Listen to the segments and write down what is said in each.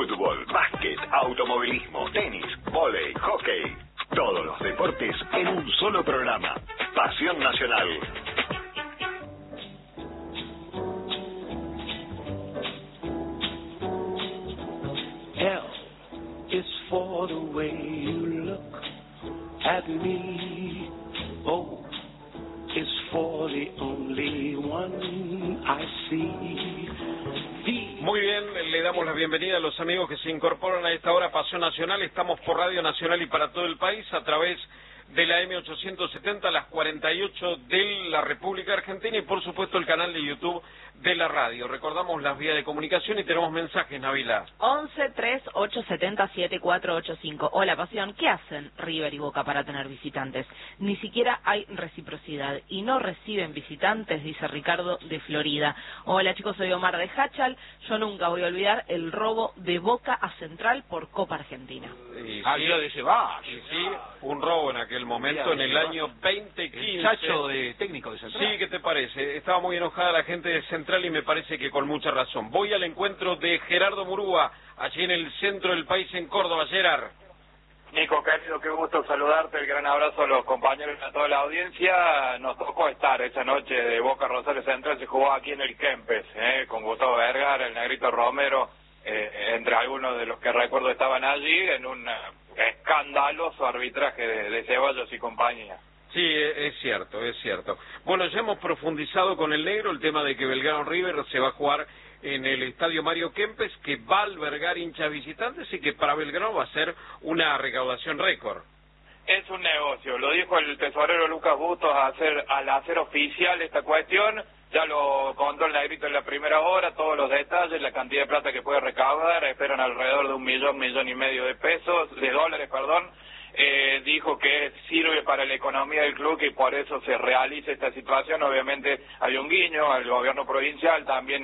fútbol, básquet, automovilismo, tenis, vóley, hockey. Todos los deportes en un solo programa. Pasión Nacional. L is for the way you look at me. O is for the only one I see. Muy bien, le damos la bienvenida a los amigos que se incorporan a esta hora Pasión Nacional. Estamos por Radio Nacional y para todo el país a través de la M870 a las 48 de la República Argentina y por supuesto el canal de YouTube de la radio. Recordamos las vías de comunicación y tenemos mensajes, Nabila. 11-3870-7485. Hola, Pasión. ¿Qué hacen River y Boca para tener visitantes? Ni siquiera hay reciprocidad y no reciben visitantes, dice Ricardo de Florida. Hola, chicos, soy Omar de Hachal. Yo nunca voy a olvidar el robo de Boca a Central por Copa Argentina. Sí, yo de ese va. Sí, un robo en aquel momento, en el año 2015. El chacho de técnico de Central. Sí, ¿qué te parece? Estaba muy enojada la gente de Central y me parece que con mucha razón. Voy al encuentro de Gerardo Murúa, allí en el centro del país, en Córdoba. Gerard. Nico, querido, qué gusto saludarte, el gran abrazo a los compañeros y a toda la audiencia. Nos tocó estar esa noche de Boca Rosario Central, se jugó aquí en el Kempes, con Gustavo Vergara, el Negrito Romero, entre algunos de los que recuerdo estaban allí, en un escandaloso arbitraje de Ceballos y compañía. Sí, es cierto, es cierto. Bueno, ya hemos profundizado con el negro el tema de que Belgrano River se va a jugar en el estadio Mario Kempes, que va a albergar hinchas visitantes y que para Belgrano va a ser una recaudación récord. Es un negocio, lo dijo el tesorero Lucas Bustos al hacer oficial esta cuestión. Ya lo contó el negrito en la primera hora, todos los detalles, la cantidad de plata que puede recaudar, esperan alrededor de $1 millón y medio de dólares. Dijo que sirve para la economía del club y por eso se realiza esta situación. Obviamente hay un guiño al gobierno provincial, también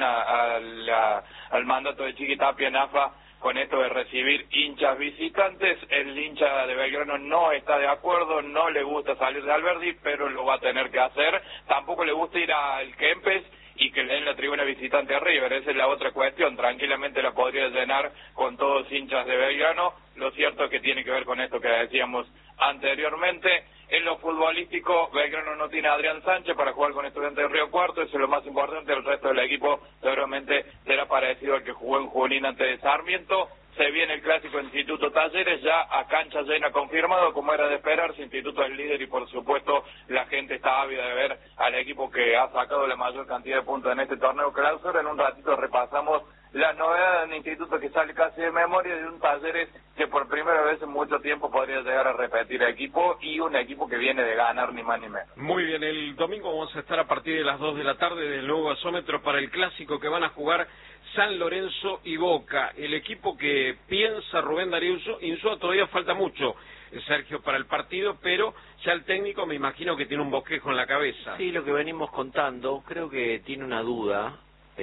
al mandato de Chiquitapia en AFA con esto de recibir hinchas visitantes. El hincha de Belgrano no está de acuerdo, no le gusta salir de Alberdi, pero lo va a tener que hacer. Tampoco le gusta ir al Kempes y que le den la tribuna visitante a River. Esa es la otra cuestión. Tranquilamente la podría llenar con todos hinchas de Belgrano. Lo cierto es que tiene que ver con esto que decíamos anteriormente. En lo futbolístico, Belgrano no tiene a Adrián Sánchez para jugar con Estudiantes de Río Cuarto. Eso es lo más importante. El resto del equipo seguramente será parecido al que jugó en Junín ante de Sarmiento. Se viene el clásico Instituto Talleres, ya a cancha llena confirmado, como era de esperarse. Instituto es líder y por supuesto la gente está ávida de ver al equipo que ha sacado la mayor cantidad de puntos en este torneo clausura. En un ratito repasamos la novedad del Instituto que sale casi de memoria, de un Talleres que por primera vez en mucho tiempo podría llegar a repetir equipo y un equipo que viene de ganar ni más ni menos. Muy bien, el domingo vamos a estar a partir de las 2 de la tarde del nuevo gasómetro para el clásico que van a jugar San Lorenzo y Boca. El equipo que piensa Rubén Darío Insúa, todavía falta mucho, Sergio, para el partido, pero ya el técnico me imagino que tiene un bosquejo en la cabeza. Sí, lo que venimos contando, creo que tiene una duda,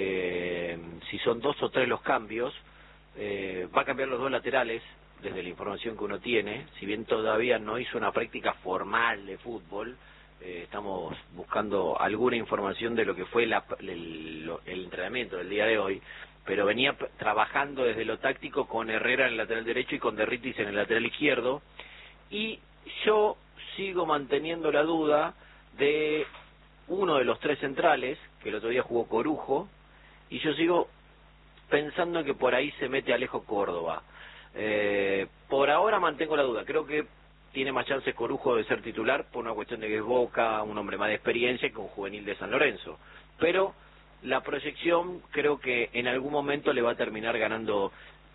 si son 2 o 3 los cambios. Va a cambiar los 2 laterales, desde la información que uno tiene, si bien todavía no hizo una práctica formal de fútbol. Estamos buscando alguna información de lo que fue el entrenamiento del día de hoy, pero venía trabajando desde lo táctico con Herrera en el lateral derecho y con Derritis en el lateral izquierdo, y yo sigo manteniendo la duda de uno de los 3 centrales, que el otro día jugó Corujo, y yo sigo pensando en que por ahí se mete Alejo Córdoba. Por ahora mantengo la duda, creo que tiene más chances Corujo de ser titular por una cuestión de que es Boca, un hombre más de experiencia que un juvenil de San Lorenzo, pero la proyección creo que en algún momento le va a terminar ganando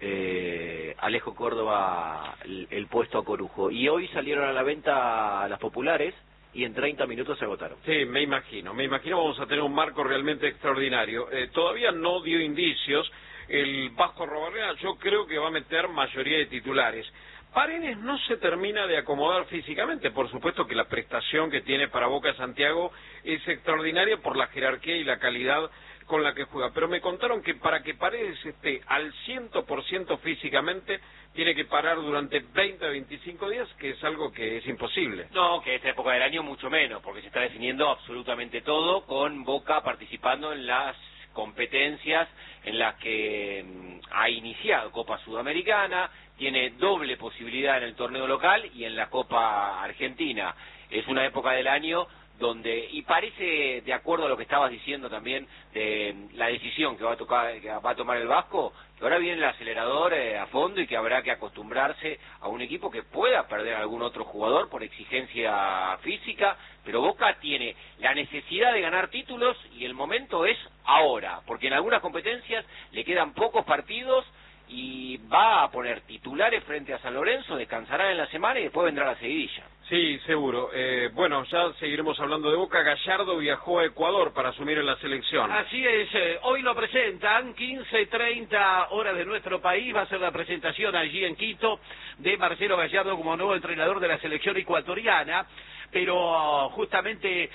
Alejo Córdoba el puesto a Corujo, y hoy salieron a la venta las populares y en 30 minutos se agotaron. Sí, me imagino vamos a tener un marco realmente extraordinario. Todavía no dio indicios el Vasco Robarrena, yo creo que va a meter mayoría de titulares. Paredes no se termina de acomodar físicamente, por supuesto que la prestación que tiene para Boca Santiago es extraordinaria por la jerarquía y la calidad con la que juega, pero me contaron que para que Paredes esté al 100% físicamente tiene que parar durante 20 a 25 días, que es algo que es imposible. No, que esta época del año mucho menos, porque se está definiendo absolutamente todo, con Boca participando en las competencias en las que ha iniciado Copa Sudamericana, tiene doble posibilidad en el torneo local y en la Copa Argentina. Es una época del año donde, y parece, de acuerdo a lo que estabas diciendo también, de la decisión que va a tomar el Vasco, que ahora viene el acelerador a fondo y que habrá que acostumbrarse a un equipo que pueda perder a algún otro jugador por exigencia física, pero Boca tiene la necesidad de ganar títulos y el momento es ahora, porque en algunas competencias le quedan pocos partidos y va a poner titulares frente a San Lorenzo, descansará en la semana y después vendrá la seguidilla. Sí, seguro. Bueno, ya seguiremos hablando de Boca. Gallardo viajó a Ecuador para asumir en la selección. Así es, hoy lo presentan, 15:30 horas de nuestro país, va a ser la presentación allí en Quito de Marcelo Gallardo como nuevo entrenador de la selección ecuatoriana, pero justamente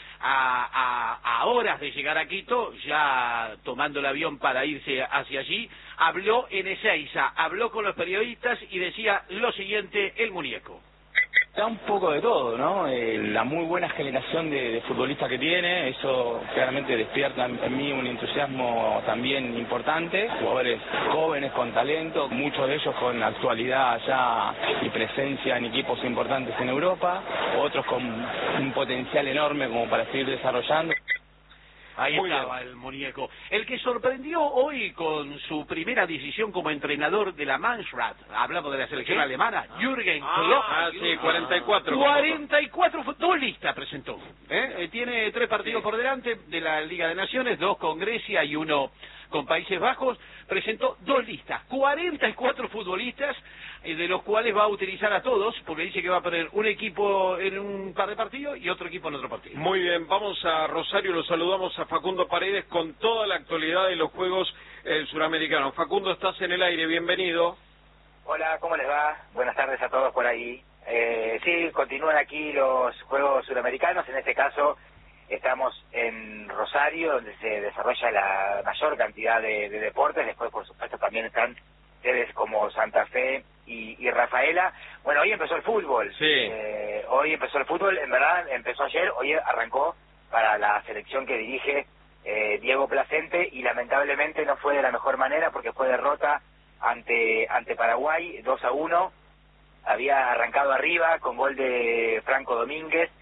a horas de llegar a Quito, ya tomando el avión para irse hacia allí, habló en Ezeiza, habló con los periodistas y decía lo siguiente, el muñeco. Da un poco de todo, ¿no? La muy buena generación de futbolistas que tiene, eso claramente despierta en mí un entusiasmo también importante. Jugadores jóvenes con talento, muchos de ellos con actualidad ya y presencia en equipos importantes en Europa, otros con un potencial enorme como para seguir desarrollando. Ahí estaba el muñeco. El que sorprendió hoy con su primera decisión como entrenador de la Mannschaft, hablamos de la selección alemana, Jürgen Klopp. Sí, 44. 44, dos listas presentó. Tiene 3 partidos por delante de la Liga de Naciones, 2 con Grecia y 1 con Países Bajos. Presentó 2 listas, 44 futbolistas, de los cuales va a utilizar a todos, porque dice que va a poner un equipo en un par de partidos y otro equipo en otro partido. Muy bien, vamos a Rosario, los saludamos a Facundo Paredes con toda la actualidad de los Juegos Suramericanos. Facundo, estás en el aire, bienvenido. Hola, ¿cómo les va? Buenas tardes a todos por ahí. Sí, continúan aquí los Juegos Suramericanos, en este caso estamos en Rosario, donde se desarrolla la mayor cantidad de deportes. Después, por supuesto, también están sedes como Santa Fe y Rafaela. Bueno, hoy empezó el fútbol. Sí. Hoy empezó el fútbol, en verdad empezó ayer, hoy arrancó para la selección que dirige Diego Placente, y lamentablemente no fue de la mejor manera porque fue derrota ante Paraguay, 2-1. Había arrancado arriba con gol de Franco Domínguez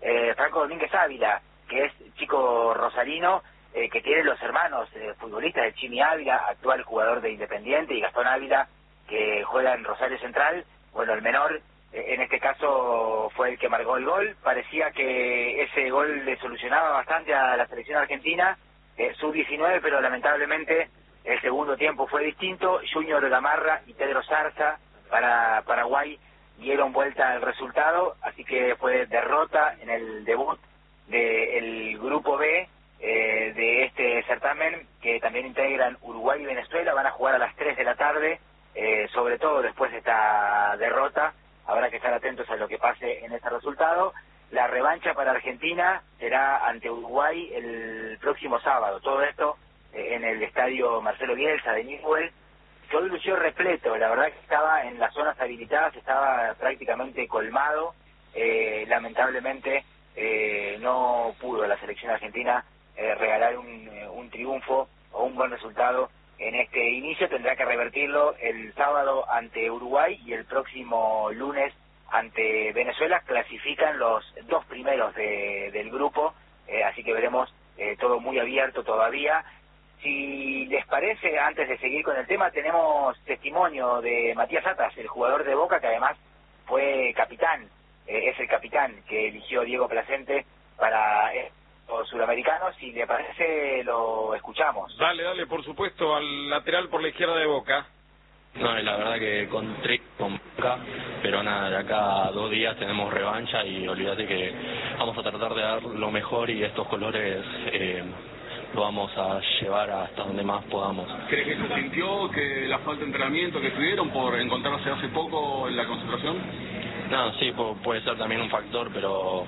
Ávila, que es chico rosarino, que tiene los hermanos futbolistas de Chimi Ávila, actual jugador de Independiente, y Gastón Ávila, que juega en Rosario Central. Bueno, el menor, en este caso, fue el que marcó el gol. Parecía que ese gol le solucionaba bastante a la selección argentina, sub-19, pero lamentablemente el segundo tiempo fue distinto. Junior Gamarra y Pedro Zarza para Paraguay dieron vuelta al resultado, así que fue derrota en el debut del grupo B de este certamen, que también integran Uruguay y Venezuela. Van a jugar a las 3 de la tarde, sobre todo después de esta derrota. Habrá que estar atentos a lo que pase en este resultado. La revancha para Argentina será ante Uruguay el próximo sábado. Todo esto en el estadio Marcelo Bielsa de Newell, que hoy lució repleto. La verdad que estaba en las zonas habilitadas, estaba prácticamente colmado. Lamentablemente no pudo la selección argentina regalar un triunfo o un buen resultado en este inicio. Tendrá que revertirlo el sábado ante Uruguay y el próximo lunes ante Venezuela. Clasifican los 2 primeros del grupo, así que veremos todo muy abierto todavía. Si les parece, antes de seguir con el tema, tenemos testimonio de Matías Atas, el jugador de Boca, que además fue capitán, es el capitán que eligió Diego Placente para los suramericanos. Si le parece, lo escuchamos. Dale, por supuesto, al lateral por la izquierda de Boca. No, la verdad que con Boca, pero nada, de acá a 2 días tenemos revancha y olvídate que vamos a tratar de dar lo mejor y estos colores lo vamos a llevar hasta donde más podamos. ¿Cree que se sintió que la falta de entrenamiento que tuvieron por encontrarse hace poco en la concentración? No, sí, puede ser también un factor, pero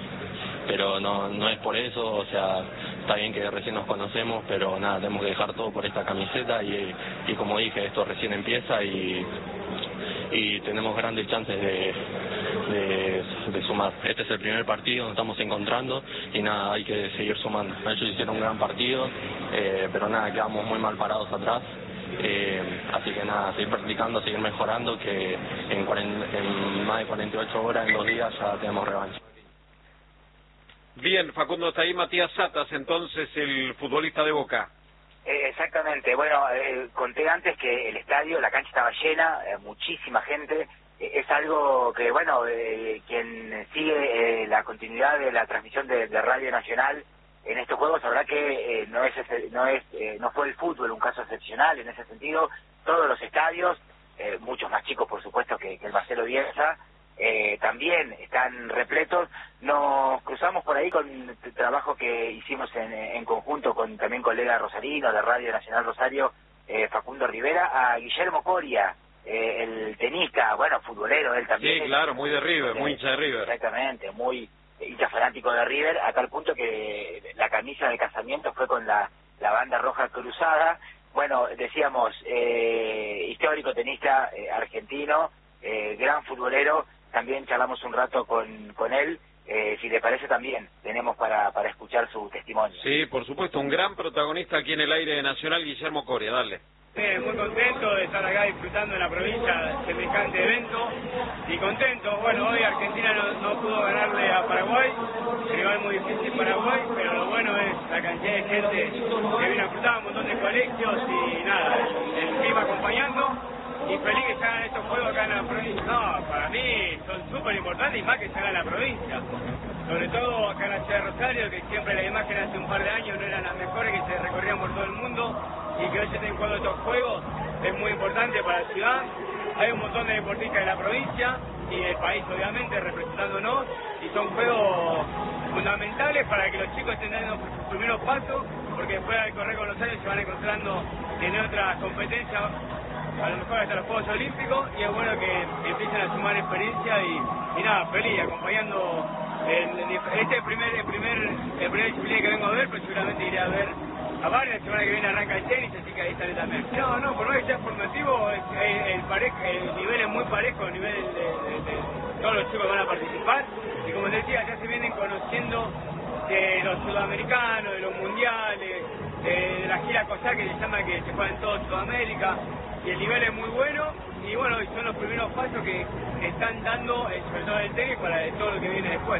no es por eso. O sea, está bien que recién nos conocemos, pero nada, tenemos que dejar todo por esta camiseta y como dije, esto recién empieza y tenemos grandes chances de sumar. Este es el primer partido, nos estamos encontrando y nada, hay que seguir sumando. Ellos hicieron un gran partido, pero nada, quedamos muy mal parados atrás, así que nada, seguir practicando, seguir mejorando, que en más de 48 horas, en 2 días ya tenemos revancha. Bien, Facundo, está ahí Matías Satas, entonces el futbolista de Boca. Exactamente, bueno, conté antes que el estadio, la cancha estaba llena, muchísima gente. Es algo que, bueno, quien sigue la continuidad de la transmisión de Radio Nacional en estos juegos sabrá que no fue el fútbol un caso excepcional en ese sentido. Todos los estadios, muchos más chicos por supuesto que el Marcelo Bielsa, también están repletos. Nos cruzamos por ahí con el trabajo que hicimos en conjunto con también colega rosarino de Radio Nacional Rosario, Facundo Rivera, a Guillermo Coria, el tenista, bueno, futbolero él también. Sí, claro, muy de River, muy hincha de River. Exactamente, muy hincha fanático de River, a tal punto que la camisa de casamiento fue con la banda roja cruzada. Bueno, decíamos, histórico tenista argentino, gran futbolero. También charlamos un rato con él, si le parece también tenemos para escuchar su testimonio. Sí, por supuesto, un gran protagonista aquí en el aire nacional, Guillermo Coria, dale. Muy contento de estar acá disfrutando en la provincia de semejante evento y contento. Bueno, hoy Argentina no pudo ganarle a Paraguay, rival muy difícil Paraguay, pero lo bueno es la cantidad de gente que vino a disfrutar, un montón de colegios y nada, el clima acompañando. Y feliz que se hagan estos juegos acá en la provincia. No, para mí son súper importantes y más que se hagan en la provincia. Sobre todo acá en la ciudad de Rosario, que siempre las imágenes hace un par de años no eran las mejores, que se recorrían por todo el mundo. Y que hoy se estén jugando estos juegos es muy importante para la ciudad. Hay un montón de deportistas de la provincia y del país, obviamente, representándonos. Y son juegos fundamentales para que los chicos estén dando sus primeros pasos, porque después al correr con los años se van encontrando en otras competencias, a lo mejor hasta los Juegos Olímpicos, y es bueno que empiecen a sumar experiencia y nada, feliz, acompañando este primer disciplina que vengo a ver, pero seguramente iré a ver a varias. La semana que viene arranca el tenis, así que ahí estaré también. No, por más que sea formativo, el nivel es muy parejo, el nivel de todos los chicos que van a participar, y como te decía, ya se vienen conociendo de los sudamericanos, de los mundiales, de la gira COSAC, que se llama, que se juega en toda Sudamérica, y el nivel es muy bueno, y bueno, son los primeros pasos que están dando, sobre todo en el tenis, para todo lo que viene después.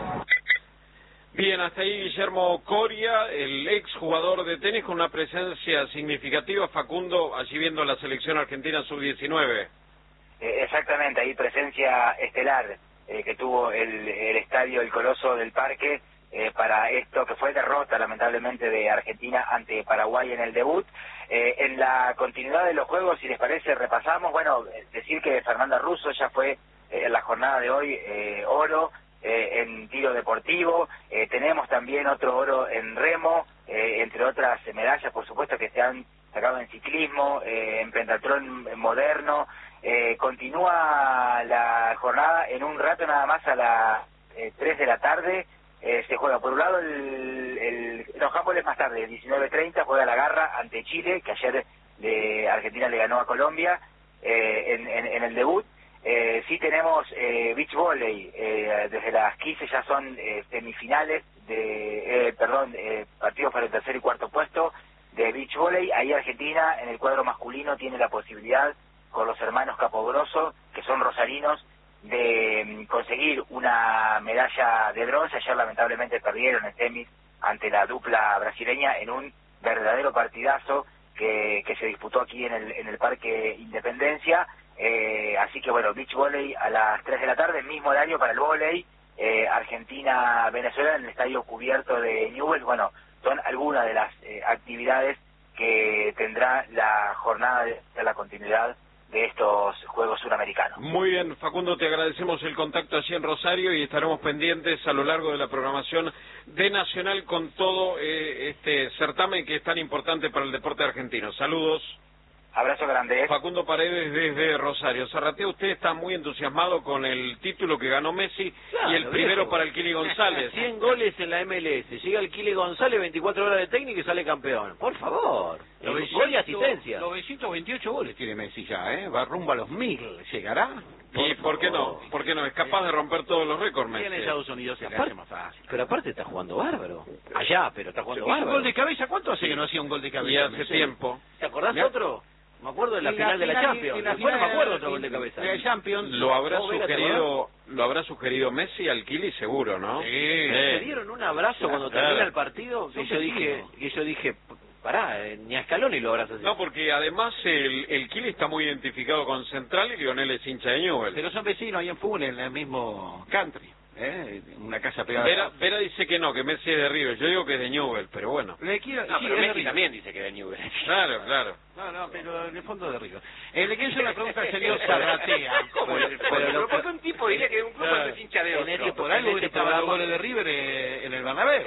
Bien, hasta ahí Guillermo Coria, el ex jugador de tenis con una presencia significativa. Facundo, allí viendo la selección argentina sub-19. Exactamente, ahí presencia estelar que tuvo el estadio El Coloso del Parque para esto que fue derrota lamentablemente de Argentina ante Paraguay en el debut. En la continuidad de los juegos, si les parece, repasamos. Bueno, decir que Fernanda Russo ya fue en la jornada de hoy oro en tiro deportivo. Tenemos también otro oro en remo, entre otras medallas, por supuesto, que se han sacado en ciclismo, en pentatlón moderno. Continúa la jornada en un rato nada más, a las 3 de la tarde. Se juega por un lado los handball es más tarde, 19:30 juega la Garra ante Chile, que ayer Argentina le ganó a Colombia en el debut. Sí tenemos beach volley, desde las 15 ya son semifinales partidos para el tercer y cuarto puesto de beach volley. Ahí Argentina en el cuadro masculino tiene la posibilidad, con los hermanos Capodroso, que son rosarinos, de conseguir una medalla de bronce. Ayer lamentablemente perdieron en semis ante la dupla brasileña en un verdadero partidazo que se disputó aquí en el Parque Independencia. Así que bueno, beach volley a las 3 de la tarde, mismo horario para el volley, Argentina-Venezuela en el estadio cubierto de Newell's. Bueno, son algunas de las actividades que tendrá la jornada de la continuidad de estos Juegos Suramericanos. Muy bien, Facundo, te agradecemos el contacto allí en Rosario y estaremos pendientes a lo largo de la programación de Nacional con todo este certamen que es tan importante para el deporte argentino. Saludos. Abrazo grande. Facundo Paredes desde Rosario. Zarratea, usted está muy entusiasmado con el título que ganó Messi, claro, y el primero viejo para el Kili González. 100 goles en la MLS. Llega el Kili González, 24 horas de técnica y sale campeón. Por favor. Gol y asistencia. 928 goles tiene Messi ya, Va rumbo a los 1000. ¿Llegará? ¿Y por qué no? ¿Por qué no? Es capaz de romper todos los récords, Messi. En Estados Unidos se le hace más fácil. Pero aparte está jugando bárbaro. Allá, pero está jugando bárbaro. ¿Un gol de cabeza? ¿Cuánto hace que no hacía un gol de cabeza? Y hace tiempo. ¿Te acordás otro? Me acuerdo de la final de la Champions. Después no me acuerdo otro gol de cabeza. De la Champions. Lo habrá sugerido Messi al Kili seguro, ¿no? Sí. Se dieron un abrazo cuando termina el partido y yo dije, pará, ni a Scaloni lo abrazas así. No, porque además el Kili está muy identificado con Central y Lionel es hincha de Newell's. Pero son vecinos ahí en Full, en el mismo country. Una casa pegada. Vera dice que no, que Messi es de River. Yo digo que es de Newell's, pero bueno. Pero Messi también dice que es de Newell's. Claro. No, pero en el fondo de River. Le quiero hacer una pregunta al señor Zarratea. Pero ¿por qué un tipo diría que un club es hincha de otro? Por algo hubiera estado los goles de River en el Bernabéu.